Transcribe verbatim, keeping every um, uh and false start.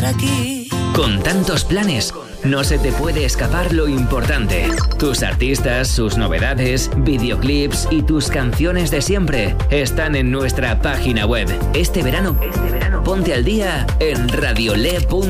estar aquí. Con tantos planes, no se te puede escapar lo importante. Tus artistas, sus novedades, videoclips y tus canciones de siempre están en nuestra página web. Este verano, este verano ponte al día en radiole punto com.